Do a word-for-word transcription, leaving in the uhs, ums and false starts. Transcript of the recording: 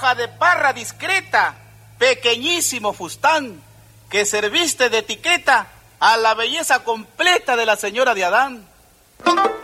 ropa de parra discreta, pequeñísimo fustán, que serviste de etiqueta a la belleza completa de la señora de Adán.